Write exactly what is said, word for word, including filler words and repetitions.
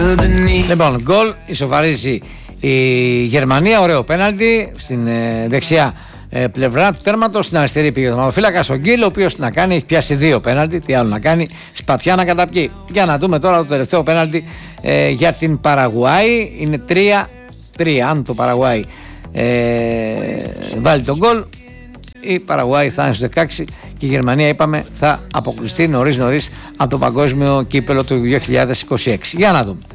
Λοιπόν, γκολ, ισοφαρίζει η Γερμανία, ωραίο πέναλτι στην ε, δεξιά ε, πλευρά του τέρματος. Στην αριστερή πήγε ο τερματοφύλακας ο Γκίλ, ο οποίος να κάνει, έχει πιάσει δύο πέναλτι. Τι άλλο να κάνει, σπαθιά να καταπιεί. Για να δούμε τώρα το τελευταίο πέναλτι ε, για την Παραγουάη. Είναι τρία τρία. Αν το Παραγουάη ε, βάλει τον γκολ, η Παραγουάη θα είναι στο δεκαέξι και η Γερμανία, είπαμε, θα αποκλειστεί νωρίς νωρίς από το παγκόσμιο κύπελο του δύο χιλιάδες είκοσι έξι. Για να δούμε.